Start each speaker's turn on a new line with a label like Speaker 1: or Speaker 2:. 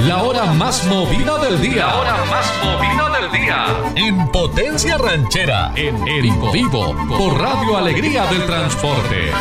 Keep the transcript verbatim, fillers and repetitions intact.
Speaker 1: La hora más movida del día.
Speaker 2: La hora más movida del día.
Speaker 1: En Potencia Ranchera. En, en vivo. Por Radio Alegría del Transporte.